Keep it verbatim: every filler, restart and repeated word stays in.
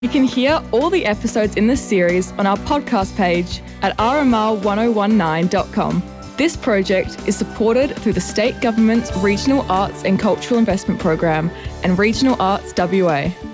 You can hear all the episodes in this series on our podcast page at r m r one oh one nine dot com. This project is supported through the State Government's Regional Arts and Cultural Investment Program and Regional Arts W A.